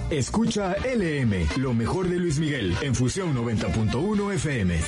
Escucha LM, lo mejor de Luis Miguel, en Fusión 90.1 FM.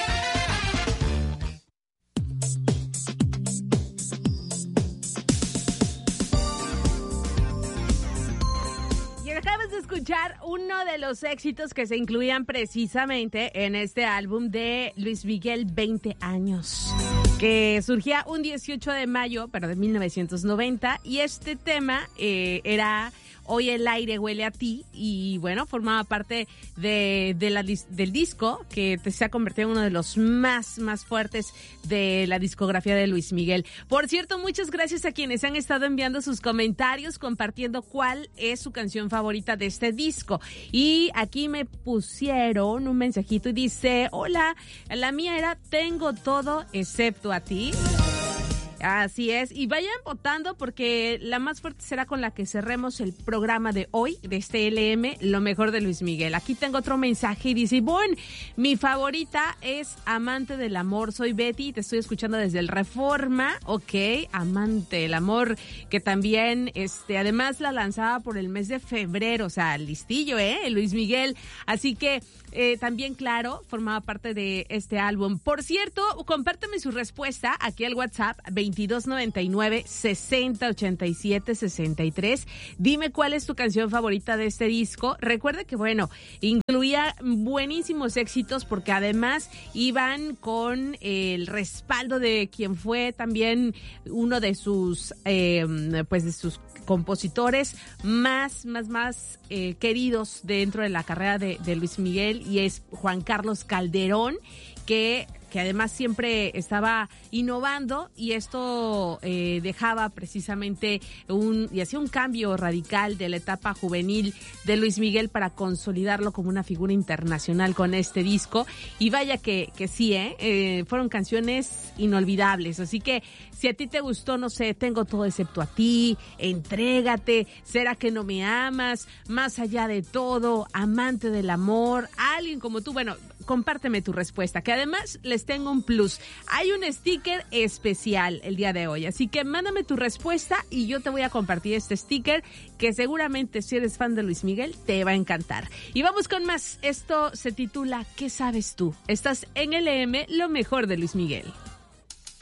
Acabas de escuchar uno de los éxitos que se incluían precisamente en este álbum de Luis Miguel, 20 años, que surgía un 18 de mayo, pero de 1990, y este tema era Hoy el aire huele a ti, y bueno, formaba parte del disco que se ha convertido en uno de los más fuertes de la discografía de Luis Miguel. Por cierto, muchas gracias a quienes han estado enviando sus comentarios, compartiendo cuál es su canción favorita de este disco. Y aquí me pusieron un mensajito y dice: hola, la mía era Tengo todo excepto a ti. Así es, y vayan votando porque la más fuerte será con la que cerremos el programa de hoy, de este LM, lo mejor de Luis Miguel. Aquí tengo otro mensaje y dice: Ivonne, mi favorita es Amante del Amor, soy Betty, te estoy escuchando desde el Reforma. Ok, Amante del Amor, que también, además la lanzaba por el mes de febrero, o sea, listillo, Luis Miguel, así que también, claro, formaba parte de este álbum. Por cierto, compárteme su respuesta aquí al WhatsApp 2299-6087-63. Dime cuál es tu canción favorita de este disco. Recuerda que, bueno, incluía buenísimos éxitos porque además iban con el respaldo de quien fue también uno de sus, de sus compositores más queridos dentro de la carrera de Luis Miguel, y es Juan Carlos Calderón, que además siempre estaba innovando, y esto dejaba precisamente y hacía un cambio radical de la etapa juvenil de Luis Miguel para consolidarlo como una figura internacional con este disco. Y vaya que sí, fueron canciones inolvidables. Así que si a ti te gustó, no sé, Tengo todo excepto a ti, Entrégate, ¿Será que no me amas?, Más allá de todo, Amante del Amor, Alguien como tú, bueno, compárteme tu respuesta, que además les tengo un plus. Hay un sticker especial el día de hoy, así que mándame tu respuesta y yo te voy a compartir este sticker que seguramente, si eres fan de Luis Miguel, te va a encantar. Y vamos con más. Esto se titula ¿Qué sabes tú? Estás en LM, lo mejor de Luis Miguel.